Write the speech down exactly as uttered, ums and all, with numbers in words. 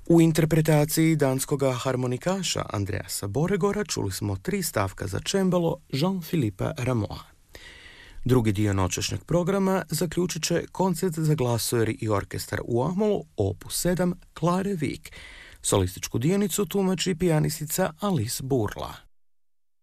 U interpretaciji danskoga harmonikaša Andreasa Boregora čuli smo tri stavka za čembalo Jean-Philippe Rameau. Drugi dio noćašnjeg programa zaključit će koncert za glasovir i orkestar u A-molu opus sedam Klare Vik. Solističku dionicu tumači pijanistica Alice Burla.